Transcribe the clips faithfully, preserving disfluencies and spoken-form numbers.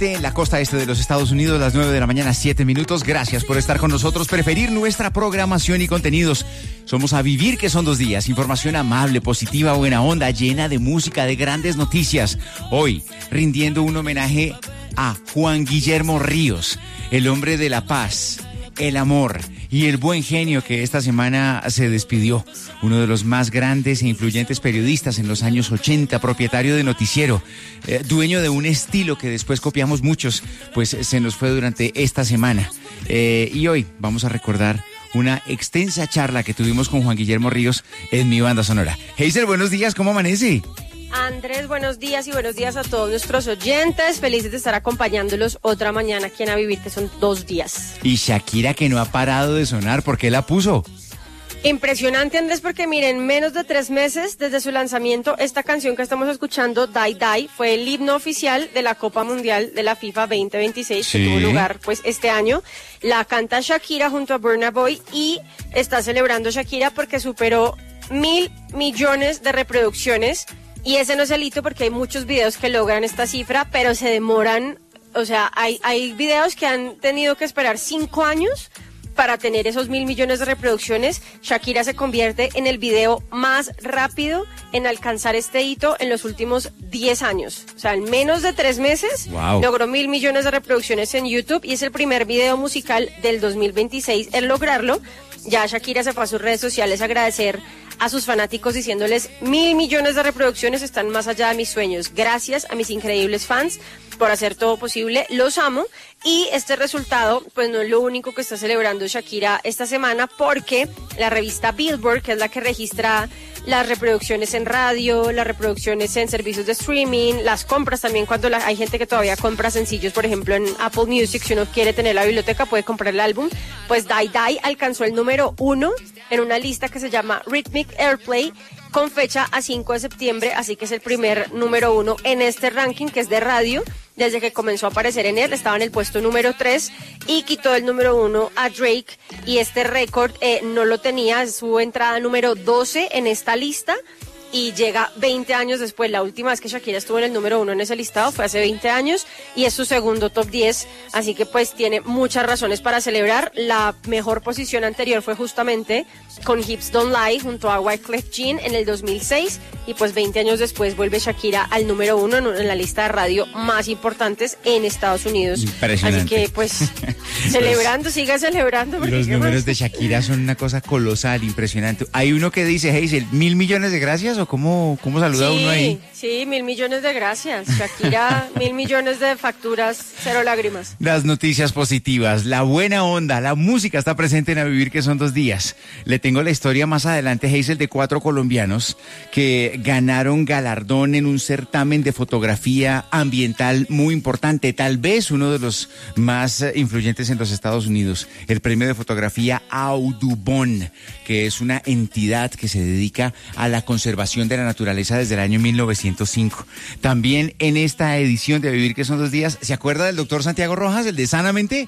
este, en la costa este de los Estados Unidos, las nueve de la mañana, siete minutos. Gracias por estar con nosotros, preferir nuestra programación y contenidos. Somos A Vivir, que son dos días. Información amable, positiva, buena onda, llena de música, de grandes noticias. Hoy, rindiendo un homenaje a Juan Guillermo Ríos, el hombre de la paz, el amor y el buen genio que esta semana se despidió. Uno de los más grandes e influyentes periodistas en los años ochenta, propietario de noticiero, eh, dueño de un estilo que después copiamos muchos, pues se nos fue durante esta semana. Eh, y hoy vamos a recordar una extensa charla que tuvimos con Juan Guillermo Ríos en Mi Banda Sonora. Hazel, buenos días, ¿cómo amanece? Andrés, buenos días y buenos días a todos nuestros oyentes. Felices de estar acompañándolos otra mañana aquí en A Vivir, que son dos días. Y Shakira, que no ha parado de sonar, ¿por qué la puso? Impresionante, Andrés, porque miren, menos de tres meses desde su lanzamiento, esta canción que estamos escuchando, Die Die, fue el himno oficial de la Copa Mundial de la FIFA veinte veintiséis, sí, que tuvo lugar pues este año. La canta Shakira junto a Burna Boy y está celebrando Shakira porque superó mil millones de reproducciones. Y ese no es el hito porque hay muchos videos que logran esta cifra, pero se demoran, o sea, hay, hay videos que han tenido que esperar cinco años para tener esos mil millones de reproducciones. Shakira se convierte en el video más rápido en alcanzar este hito en los últimos diez años. O sea, en menos de tres meses, wow, logró mil millones de reproducciones en YouTube y es el primer video musical del dos mil veintiséis en lograrlo. Ya Shakira se fue a sus redes sociales a agradecer a sus fanáticos diciéndoles mil millones de reproducciones están más allá de mis sueños. Gracias a mis increíbles fans por hacer todo posible. Los amo. Y este resultado, pues no es lo único que está celebrando Shakira esta semana, porque la revista Billboard, que es la que registra las reproducciones en radio, las reproducciones en servicios de streaming, las compras también, cuando la, hay gente que todavía compra sencillos, por ejemplo en Apple Music, si uno quiere tener la biblioteca puede comprar el álbum, pues Die Die alcanzó el número uno en una lista que se llama Rhythmic Airplay, con fecha a cinco de septiembre, así que es el primer número uno en este ranking, que es de radio. Desde que comenzó a aparecer en él, estaba en el puesto número tres y quitó el número uno a Drake, y este récord eh, no lo tenía, su entrada número doce en esta lista, y llega veinte años después. La última vez que Shakira estuvo en el número uno en ese listado fue hace veinte años y es su segundo top diez, así que pues tiene muchas razones para celebrar. La mejor posición anterior fue justamente con Hips Don't Lie junto a Wyclef Jean en el dos mil seis, y pues veinte años después vuelve Shakira al número uno en, en la lista de radio más importantes en Estados Unidos. Impresionante. Así que pues celebrando, los, siga celebrando. Los números de Shakira son una cosa colosal, impresionante. Hay uno que dice, Hazel, mil millones de gracias, o cómo, cómo saluda sí, uno ahí. Sí, mil millones de gracias. Shakira, mil millones de facturas, cero lágrimas. Las noticias positivas, la buena onda, la música está presente en A Vivir, que son dos días. Le tengo la historia más adelante, Hazel, de cuatro colombianos que ganaron galardón en un certamen de fotografía ambiental muy importante, tal vez uno de los más influyentes en los Estados Unidos, el premio de fotografía Audubon, que es una entidad que se dedica a la conservación de la naturaleza desde el año mil novecientos cinco. También en esta edición de A Vivir, que son dos días, ¿se acuerda del doctor Santiago Rojas, el de Sanamente?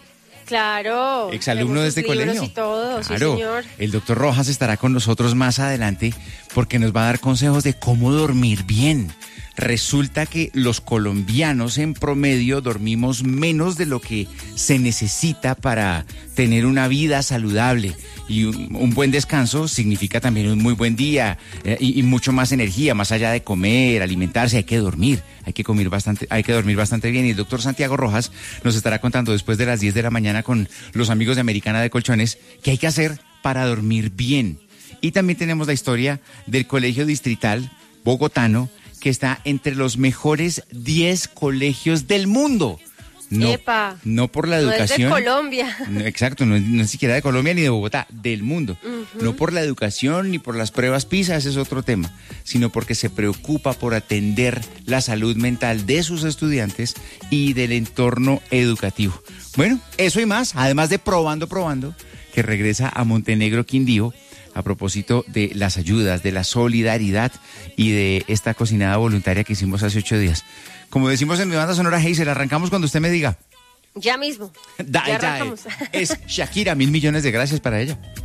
Claro. Exalumno de este colegio. Y todo, claro. Sí, señor. El doctor Rojas estará con nosotros más adelante porque nos va a dar consejos de cómo dormir bien. Resulta que los colombianos en promedio dormimos menos de lo que se necesita para tener una vida saludable. Y un, un buen descanso significa también un muy buen día eh, y, y mucho más energía, más allá de comer, alimentarse, hay que dormir, hay que comer bastante, hay que dormir bastante bien. Y el doctor Santiago Rojas nos estará contando después de las diez de la mañana con los amigos de Americana de Colchones qué hay que hacer para dormir bien. Y también tenemos la historia del Colegio Distrital Bogotano, que está entre los mejores diez colegios del mundo. No, Epa, no por la educación. No es de Colombia. No, exacto, no, no es siquiera de Colombia ni de Bogotá, del mundo. Uh-huh. No por la educación ni por las pruebas PISA, ese es otro tema, sino porque se preocupa por atender la salud mental de sus estudiantes y del entorno educativo. Bueno, eso y más, además de Probando, Probando, que regresa a Montenegro, Quindío, a propósito de las ayudas, de la solidaridad y de esta cocinada voluntaria que hicimos hace ocho días. Como decimos en Mi Banda Sonora, Hazel, arrancamos cuando usted me diga. Ya mismo. Da, ya da, arrancamos. Es Shakira, mil millones de gracias para ella.